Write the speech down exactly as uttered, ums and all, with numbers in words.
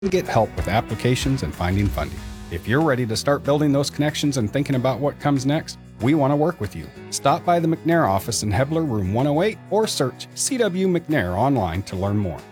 get help with applications and finding funding. If you're ready to start building those connections and thinking about what comes next, we want to work with you. Stop by the McNair office in Hebler, room one oh eight, or search C W McNair online to learn more.